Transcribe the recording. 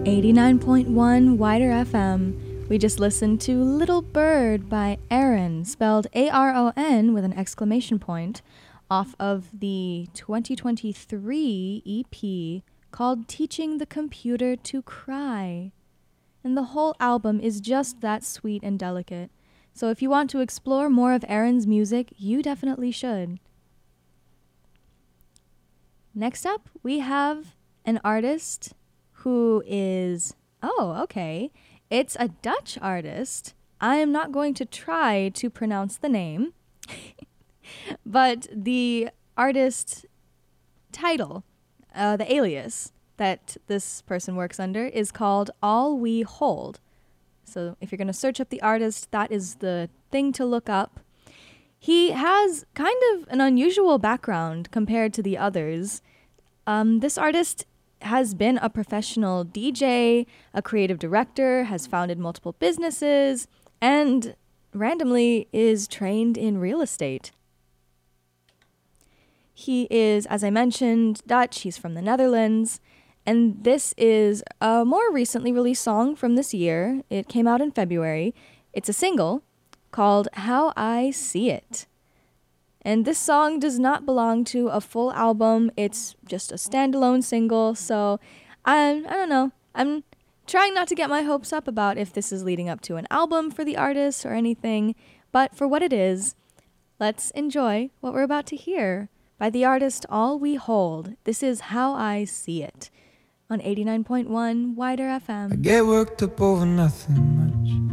89.1 Wider FM. We just listened to Little Bird by Aaron, spelled A-R-O-N with an exclamation point, off of the 2023 EP called Teaching the Computer to Cry. And the whole album is just that sweet and delicate. So if you want to explore more of Aaron's music, you definitely should. Next up, we have an artist who is, it's a Dutch artist. I am not going to try to pronounce the name, but the artist title, the alias that this person works under is called All We Hold. So if you're going to search up the artist, that is the thing to look up. He has kind of an unusual background compared to the others. This artist has been a professional DJ, a creative director, has founded multiple businesses, and randomly is trained in real estate. He is, as I mentioned, Dutch. He's from the Netherlands. And this is a more recently released song from this year. It came out in February. It's a single called How I See It. And this song does not belong to a full album. It's just a standalone single. So I don't know. I'm trying not to get my hopes up about if this is leading up to an album for the artist or anything. But for what it is, let's enjoy what we're about to hear by the artist All We Hold. This is How I See It on 89.1 Wider FM. I get worked up over nothing much.